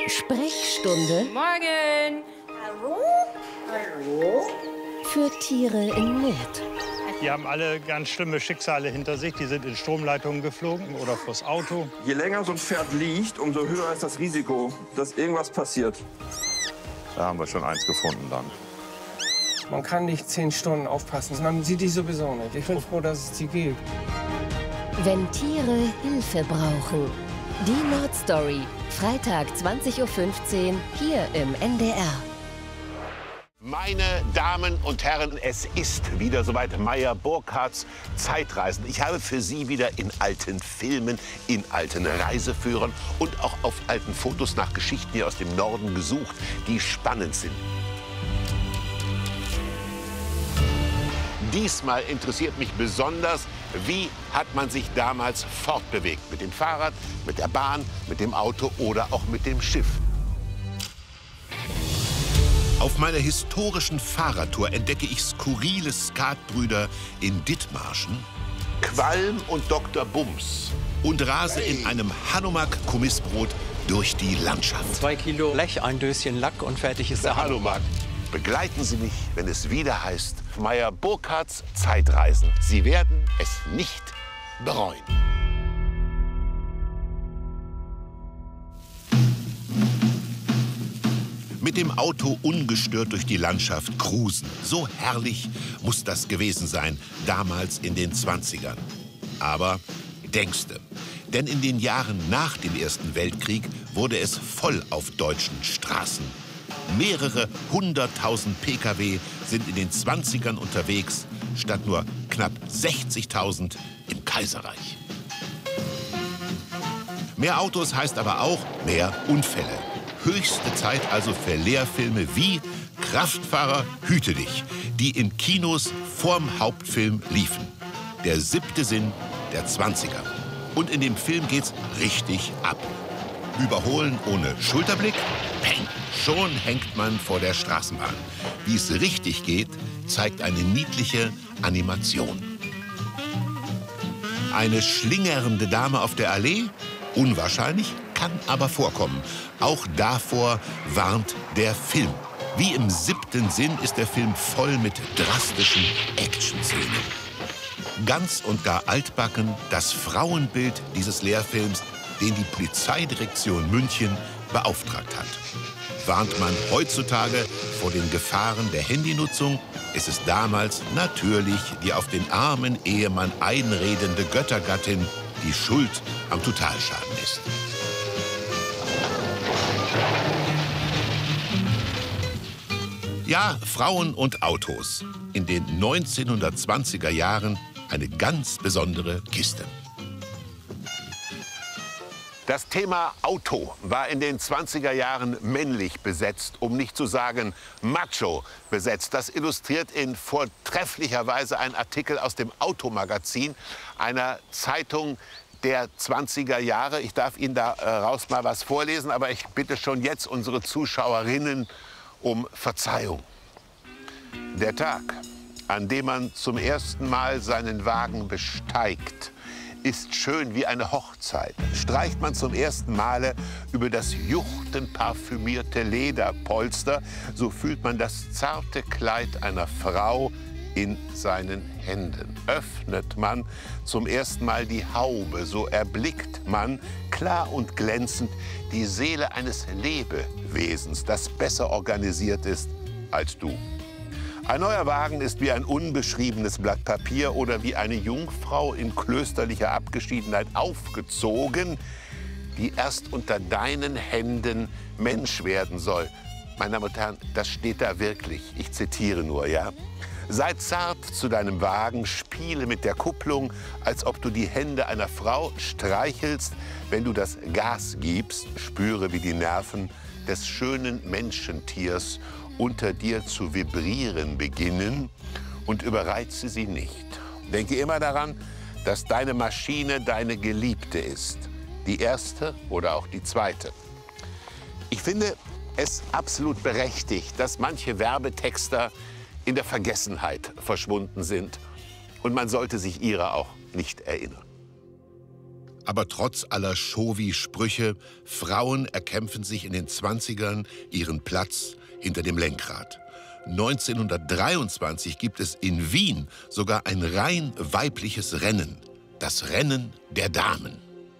Sprechstunde. Morgen. Hallo? Hallo? Für Tiere in Not. Die haben alle ganz schlimme Schicksale hinter sich. Die sind in Stromleitungen geflogen oder vors Auto. Je länger so ein Pferd liegt, umso höher ist das Risiko, dass irgendwas passiert. Da haben wir schon eins gefunden dann. Man kann nicht 10 Stunden aufpassen. Man sieht die sowieso nicht. Ich bin froh, dass es die gibt. Wenn Tiere Hilfe brauchen. Die Nordstory. Freitag 20:15 Uhr hier im NDR. Meine Damen und Herren, es ist wieder soweit. Meyer Burkhardts Zeitreisen. Ich habe für Sie wieder in alten Filmen, in alten Reiseführern und auch auf alten Fotos nach Geschichten hier aus dem Norden gesucht, die spannend sind. Diesmal interessiert mich besonders, wie hat man sich damals fortbewegt? Mit dem Fahrrad, mit der Bahn, mit dem Auto oder auch mit dem Schiff? Auf meiner historischen Fahrradtour entdecke ich skurrile Skatbrüder in Dithmarschen, Qualm und Dr. Bums und rase in einem Hanomag-Kommissbrot durch die Landschaft. 2 Kilo Blech, ein Döschen Lack und fertig ist der Hanomag. Begleiten Sie mich, wenn es wieder heißt Meyer Burkhardts Zeitreisen. Sie werden es nicht bereuen. Mit dem Auto ungestört durch die Landschaft cruisen. So herrlich muss das gewesen sein, damals in den 20ern. Aber denkste, denn in den Jahren nach dem Ersten Weltkrieg wurde es voll auf deutschen Straßen. Mehrere 100.000 Pkw sind in den 20ern unterwegs, statt nur knapp 60.000 im Kaiserreich. Mehr Autos heißt aber auch mehr Unfälle. Höchste Zeit also für Lehrfilme wie Kraftfahrer, hüte dich, die in Kinos vorm Hauptfilm liefen. Der 7. Sinn der 20er. Und in dem Film geht's richtig ab. Überholen ohne Schulterblick? Peng! Schon hängt man vor der Straßenbahn. Wie es richtig geht, zeigt eine niedliche Animation. Eine schlingernde Dame auf der Allee? Unwahrscheinlich, kann aber vorkommen. Auch davor warnt der Film. Wie im 7. Sinn ist der Film voll mit drastischen Action-Szenen. Ganz und gar altbacken das Frauenbild dieses Lehrfilms, den die Polizeidirektion München beauftragt hat. Warnt man heutzutage vor den Gefahren der Handynutzung, ist es damals natürlich die auf den armen Ehemann einredende Göttergattin, die schuld am Totalschaden ist. Ja, Frauen und Autos. In den 1920er Jahren eine ganz besondere Kiste. Das Thema Auto war in den 20er Jahren männlich besetzt, um nicht zu sagen macho besetzt. Das illustriert in vortrefflicher Weise ein Artikel aus dem Automagazin, einer Zeitung der 20er Jahre. Ich darf Ihnen daraus mal was vorlesen, aber ich bitte schon jetzt unsere Zuschauerinnen um Verzeihung. Der Tag, an dem man zum ersten Mal seinen Wagen besteigt, ist schön wie eine Hochzeit. Streicht man zum ersten Male über das juchtenparfümierte Lederpolster, so fühlt man das zarte Kleid einer Frau in seinen Händen. Öffnet man zum ersten Mal die Haube, so erblickt man klar und glänzend die Seele eines Lebewesens, das besser organisiert ist als du. Ein neuer Wagen ist wie ein unbeschriebenes Blatt Papier oder wie eine Jungfrau in klösterlicher Abgeschiedenheit aufgezogen, die erst unter deinen Händen Mensch werden soll. Meine Damen und Herren, das steht da wirklich. Ich zitiere nur, ja? Sei zart zu deinem Wagen, spiele mit der Kupplung, als ob du die Hände einer Frau streichelst. Wenn du das Gas gibst, spüre, wie die Nerven des schönen Menschentiers unter dir zu vibrieren beginnen und überreize sie nicht. Denke immer daran, dass deine Maschine deine Geliebte ist. Die erste oder auch die zweite. Ich finde es absolut berechtigt, dass manche Werbetexter in der Vergessenheit verschwunden sind. Und man sollte sich ihrer auch nicht erinnern. Aber trotz aller Chauvi-Sprüche, Frauen erkämpfen sich in den 20ern ihren Platz hinter dem Lenkrad. 1923 gibt es in Wien sogar ein rein weibliches Rennen. Das Rennen der Damen.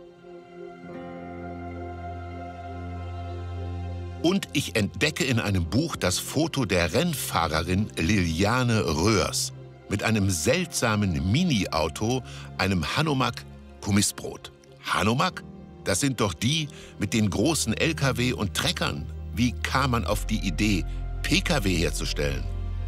Und ich entdecke in einem Buch das Foto der Rennfahrerin Liliane Röhrs mit einem seltsamen Mini-Auto, einem Hanomag Kommissbrot. Hanomag? Das sind doch die mit den großen LKW und Treckern. Wie kam man auf die Idee, PKW herzustellen?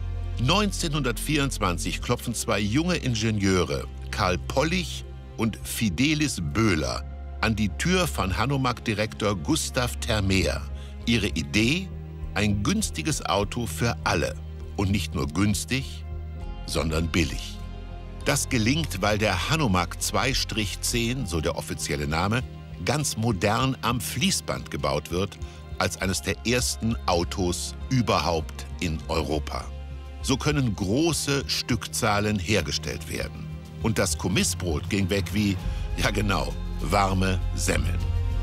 1924 klopfen zwei junge Ingenieure, Karl Pollich und Fidelis Böhler, an die Tür von Hanomag-Direktor Gustav Termeer. Ihre Idee? Ein günstiges Auto für alle. Und nicht nur günstig, sondern billig. Das gelingt, weil der Hanomag 2-10, so der offizielle Name, ganz modern am Fließband gebaut wird, als eines der ersten Autos überhaupt in Europa. So können große Stückzahlen hergestellt werden. Und das Kommissbrot ging weg wie, ja genau, warme Semmeln.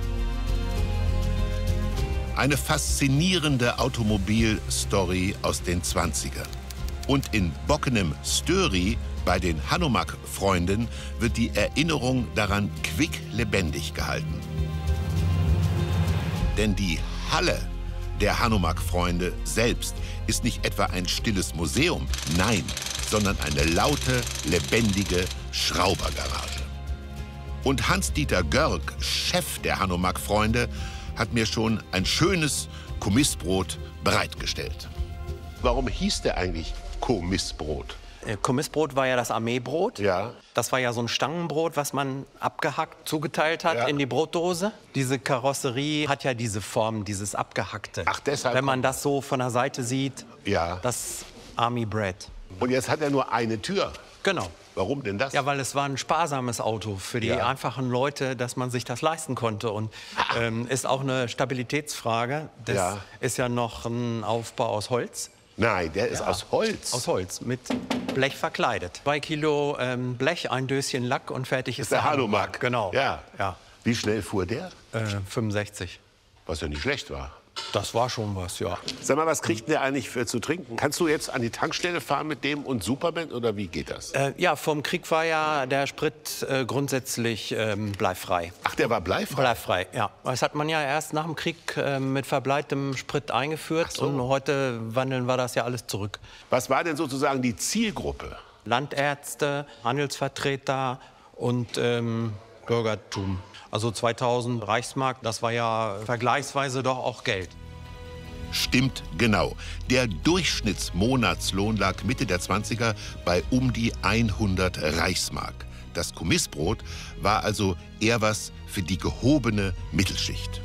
Eine faszinierende Automobilstory aus den 20ern. Und in Bockenem Störi bei den Hanomag-Freunden wird die Erinnerung daran quicklebendig gehalten. Denn die Halle der Hanomag-Freunde selbst ist nicht etwa ein stilles Museum, nein, sondern eine laute, lebendige Schraubergarage. Und Hans-Dieter Görg, Chef der Hanomag-Freunde, hat mir schon ein schönes Kommissbrot bereitgestellt. Warum hieß der eigentlich Kommissbrot? Kommissbrot war ja das Armeebrot. Ja. Das war ja so ein Stangenbrot, was man abgehackt zugeteilt hat in die Brotdose. Diese Karosserie hat ja diese Form, dieses Abgehackte. Ach, deshalb. Wenn man das so von der Seite sieht, das Army Bread. Und jetzt hat er nur eine Tür. Genau. Warum denn das? Ja, weil es war ein sparsames Auto für die einfachen Leute, dass man sich das leisten konnte. Und ist auch eine Stabilitätsfrage. Das ist ja noch ein Aufbau aus Holz. Nein, der ist aus Holz. Aus Holz, mit Blech verkleidet. 2 Kilo Blech, ein Döschen Lack und fertig ist der Hanomag. Genau. Ja. Ja. Wie schnell fuhr der? 65. Was ja nicht schlecht war. Das war schon was, ja. Sag mal, was kriegt der eigentlich für zu trinken? Kannst du jetzt an die Tankstelle fahren mit dem und Superman oder wie geht das? Ja, vom Krieg war ja der Sprit grundsätzlich bleifrei. Ach, der war bleifrei? Bleifrei, ja. Das hat man ja erst nach dem Krieg mit verbleitem Sprit eingeführt. Ach so. Und heute wandeln wir das ja alles zurück. Was war denn sozusagen die Zielgruppe? Landärzte, Handelsvertreter und Bürgertum. Also 2000 Reichsmark, das war ja vergleichsweise doch auch Geld. Stimmt genau. Der Durchschnittsmonatslohn lag Mitte der 20er bei um die 100 Reichsmark. Das Kommissbrot war also eher was für die gehobene Mittelschicht.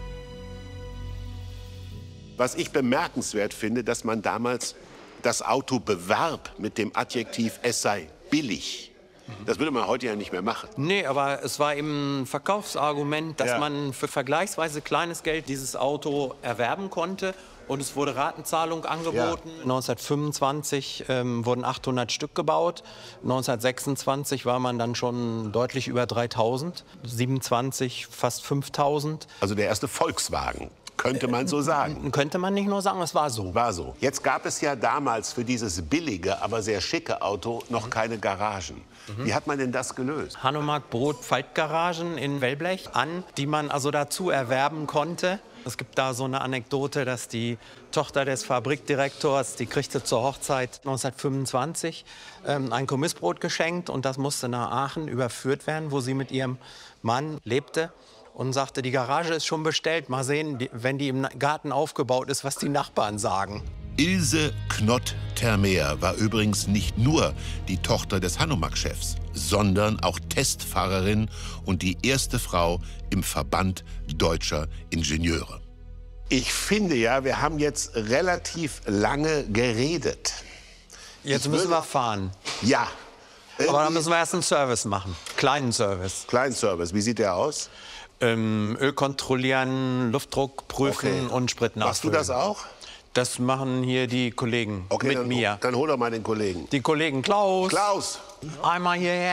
Was ich bemerkenswert finde, dass man damals das Auto bewarb mit dem Adjektiv, es sei billig. Das würde man heute ja nicht mehr machen. Nee, aber es war eben ein Verkaufsargument, dass man für vergleichsweise kleines Geld dieses Auto erwerben konnte. Und es wurde Ratenzahlung angeboten. 1925 wurden 800 Stück gebaut. 1926 war man dann schon deutlich über 3000. 27 fast 5000. Also der erste Volkswagen. Könnte man so sagen. Könnte man nicht nur sagen, es war so. War so. Jetzt gab es ja damals für dieses billige, aber sehr schicke Auto noch keine Garagen. Wie hat man denn das gelöst? Hanomag bot Faltgaragen in Wellblech an, die man also dazu erwerben konnte. Es gibt da so eine Anekdote, dass die Tochter des Fabrikdirektors, die kriegte zur Hochzeit 1925 ein Kommissbrot geschenkt. Und das musste nach Aachen überführt werden, wo sie mit ihrem Mann lebte. Und sagte, die Garage ist schon bestellt. Mal sehen, wenn die im Garten aufgebaut ist, was die Nachbarn sagen. Ilse Knott-Termeer war übrigens nicht nur die Tochter des Hanomag-Chefs, sondern auch Testfahrerin und die erste Frau im Verband deutscher Ingenieure. Ich finde ja, wir haben jetzt relativ lange geredet. Jetzt müssen wir fahren. Ja. Aber dann müssen wir erst einen Service machen. Kleinen Service. Kleinen Service. Wie sieht der aus? Öl kontrollieren, Luftdruck prüfen und Sprit nachfüllen. Machst du das auch? Das machen hier die Kollegen mit mir. Dann hol doch mal den Kollegen. Die Kollegen Klaus. Klaus! Einmal hierher.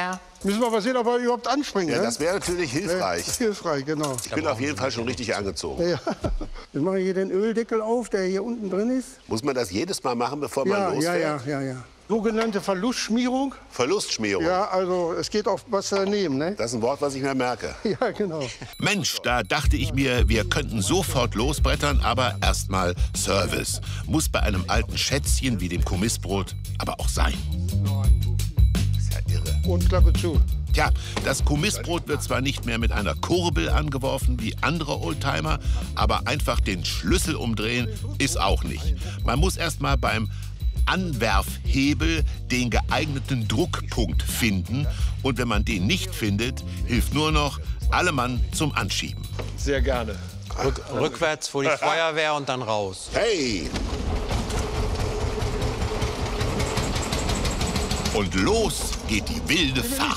Müssen wir mal sehen, ob wir überhaupt anspringen. Ja, ne? das wäre natürlich hilfreich. Hilfreich, genau. Ich bin auf jeden Fall schon richtig angezogen. Ja. Jetzt mache ich hier den Öldeckel auf, der hier unten drin ist. Muss man das jedes Mal machen, bevor man losfährt? Ja. Sogenannte Verlustschmierung. Verlustschmierung. Ja, also es geht auf was daneben, ne? Das ist ein Wort, was ich mir merke. Ja, genau. Mensch, da dachte ich mir, wir könnten sofort losbrettern, aber erstmal Service. Muss bei einem alten Schätzchen wie dem Kommissbrot aber auch sein. Ist ja irre. Und Klappe zu. Tja, das Kommissbrot wird zwar nicht mehr mit einer Kurbel angeworfen wie andere Oldtimer, aber einfach den Schlüssel umdrehen ist auch nicht. Man muss erst mal beim Anwerfhebel den geeigneten Druckpunkt finden. Und wenn man den nicht findet, hilft nur noch alle Mann zum Anschieben. Sehr gerne. Rückwärts vor die Feuerwehr und dann raus. Hey! Und los geht die wilde Fahrt.